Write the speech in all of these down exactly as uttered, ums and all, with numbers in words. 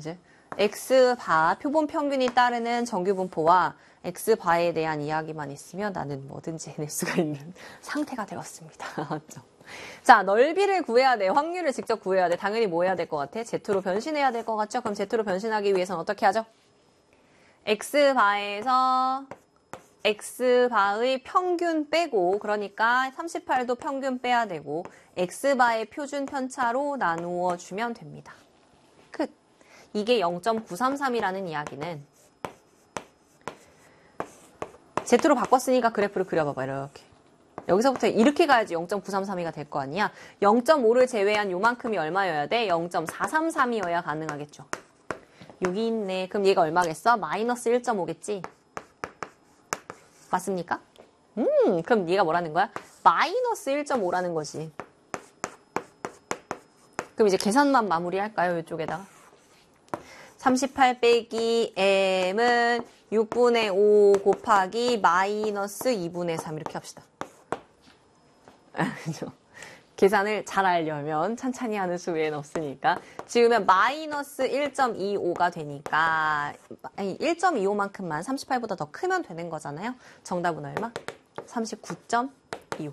이제 X바 표본 평균이 따르는 정규분포와 X바에 대한 이야기만 있으면 나는 뭐든지 해낼 수가 있는 상태가 되었습니다. 자, 넓이를 구해야 돼. 확률을 직접 구해야 돼. 당연히 뭐 해야 될 것 같아? Z로 변신해야 될 것 같죠? 그럼 Z로 변신하기 위해서는 어떻게 하죠? X바에서 X바의 평균 빼고, 그러니까 삼십팔도 평균 빼야 되고 X바의 표준 편차로 나누어 주면 됩니다. 끝. 이게 영 점 구삼삼이라는 이야기는 Z로 바꿨으니까 그래프를 그려봐봐. 이렇게. 여기서부터 이렇게 가야지 영 점 구삼삼이가 될 거 아니야. 영 점 오를 제외한 요만큼이 얼마여야 돼? 영 점 사삼삼이어야 가능하겠죠. 여기 있네. 그럼 얘가 얼마겠어? 마이너스 일 점 오겠지? 맞습니까? 음, 그럼 얘가 뭐라는 거야? 마이너스 일 점 오라는 거지. 그럼 이제 계산만 마무리할까요? 이쪽에다가. 삼십팔 빼기 m은 육분의 오 곱하기 마이너스 이분의 삼 이렇게 합시다. 계산을 잘 하려면 찬찬히 하는 수 외에는 없으니까. 지우면 마이너스 일 점 이오가 되니까 일 점 이오만큼만 삼십팔보다 더 크면 되는 거잖아요. 정답은 얼마? 삼십구 점 이오.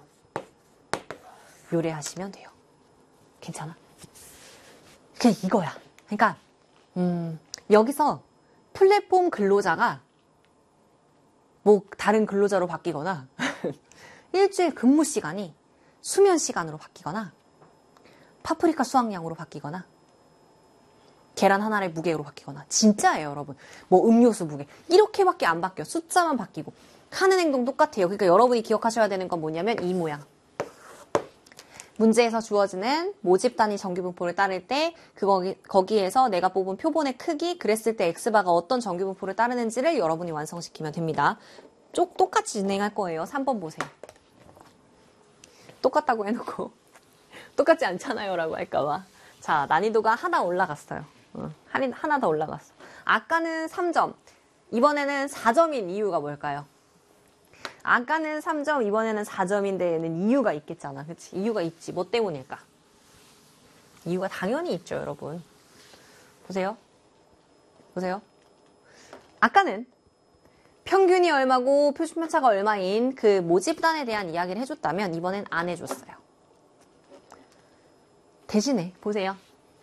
요래하시면 돼요. 괜찮아? 그냥 이거야. 그러니까 음, 여기서 플랫폼 근로자가 뭐 다른 근로자로 바뀌거나 일주일 근무 시간이 수면 시간으로 바뀌거나 파프리카 수확량으로 바뀌거나 계란 하나의 무게로 바뀌거나 진짜예요, 여러분. 뭐 음료수 무게 이렇게밖에 안 바뀌어. 숫자만 바뀌고 하는 행동 똑같아요. 그러니까 여러분이 기억하셔야 되는 건 뭐냐면 이 모양. 문제에서 주어지는 모집 단위 정규분포를 따를 때 그 거기에서 내가 뽑은 표본의 크기, 그랬을 때 X바가 어떤 정규분포를 따르는지를 여러분이 완성시키면 됩니다. 쪽 똑같이 진행할 거예요. 삼 번 보세요. 똑같다고 해놓고 똑같지 않잖아요 라고 할까봐. 자, 난이도가 하나 올라갔어요. 어, 하나 더 올라갔어. 아까는 삼 점, 이번에는 사 점인 이유가 뭘까요? 아까는 삼 점, 이번에는 사 점인데는 이유가 있겠잖아. 그치? 이유가 있지. 뭐 때문일까? 이유가 당연히 있죠, 여러분. 보세요. 보세요. 아까는 평균이 얼마고 표준편차가 얼마인 그 모집단에 대한 이야기를 해줬다면 이번엔 안 해줬어요. 대신에 보세요.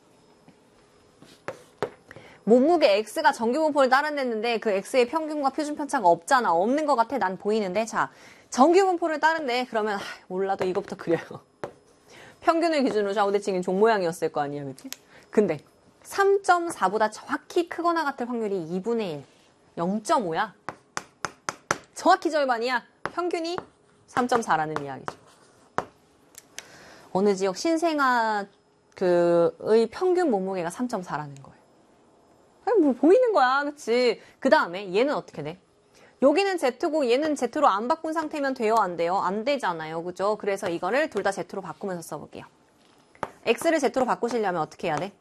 몸무게 X가 정규분포를 따른댔는데 그 X의 평균과 표준편차가 없잖아. 없는 것 같아. 난 보이는데. 자, 정규분포를 따른대. 그러면 하, 몰라도 이것부터 그려요. 평균을 기준으로 좌우대칭인 종 모양이었을 거 아니야. 그치? 근데 삼 점 사보다 정확히 크거나 같을 확률이 이분의 일. 영 점 오야. 정확히 절반이야. 평균이 삼 점 사라는 이야기죠. 어느 지역 신생아 그의 평균 몸무게가 삼 점 사라는 거예요. 아니, 뭐 보이는 거야. 그치? 그 다음에 얘는 어떻게 돼? 여기는 Z고 얘는 Z로 안 바꾼 상태면 돼요? 안 돼요? 안 되잖아요. 그죠? 그래서 이거를 둘 다 Z로 바꾸면서 써볼게요. X를 Z로 바꾸시려면 어떻게 해야 돼?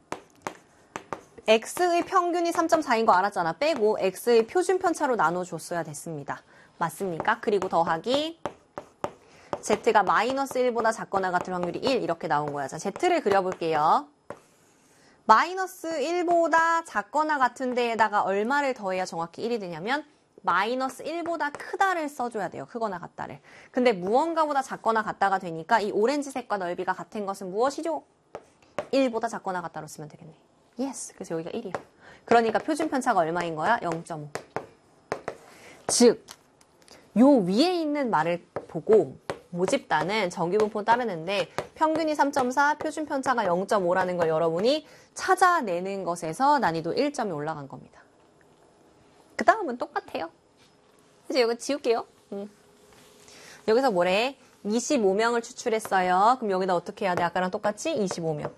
X의 평균이 삼 점 사인 거 알았잖아. 빼고 X의 표준 편차로 나눠줬어야 됐습니다. 맞습니까? 그리고 더하기 Z가 마이너스 일보다 작거나 같을 확률이 일 이렇게 나온 거야. 자, Z를 그려볼게요. 마이너스 일보다 작거나 같은 데에다가 얼마를 더해야 정확히 일이 되냐면 마이너스 일보다 크다를 써줘야 돼요. 크거나 같다를. 근데 무언가보다 작거나 같다가 되니까 이 오렌지색과 넓이가 같은 것은 무엇이죠? 일보다 작거나 같다로 쓰면 되겠네. 예스. 그래서 여기가 일이야. 그러니까 표준 편차가 얼마인 거야? 영 점 오. 즉, 요 위에 있는 말을 보고 모집단은 정규분포 따르는데 평균이 삼 점 사, 표준 편차가 영 점 오라는 걸 여러분이 찾아내는 것에서 난이도 일 점이 올라간 겁니다. 그 다음은 똑같아요. 이제 여기 지울게요. 음. 여기서 뭐래? 이십오 명을 추출했어요. 그럼 여기다 어떻게 해야 돼? 아까랑 똑같이 이십오 명.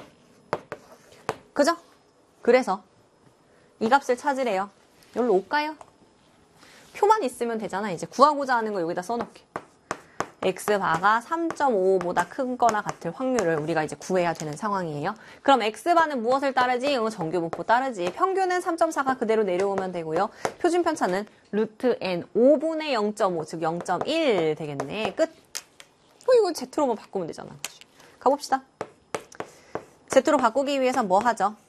그죠? 그래서 이 값을 찾으래요. 여기로 올까요? 표만 있으면 되잖아. 이제 구하고자 하는 거 여기다 써놓게. X바가 삼 점 오보다 크거나 같을 확률을 우리가 이제 구해야 되는 상황이에요. 그럼 X바는 무엇을 따르지? 응, 정규분포 따르지. 평균은 삼 점 사가 그대로 내려오면 되고요. 표준 편차는 루트 N 오분의 영 점 오, 즉 영 점 일 되겠네. 끝. 어, 이거 Z로만 바꾸면 되잖아. 가봅시다. Z로 바꾸기 위해서 뭐 하죠?